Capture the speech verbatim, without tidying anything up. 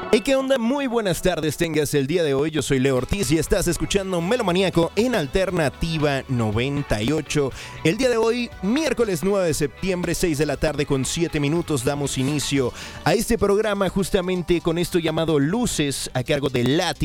Hey, ¿qué onda? Muy buenas tardes tengas el día de hoy. Yo soy Leo Ortiz y estás escuchando Melomaníaco en Alternativa noventa y ocho. El día de hoy, miércoles nueve de septiembre, seis de la tarde con siete minutos, damos inicio a este programa justamente con esto llamado Luces a cargo de Lati.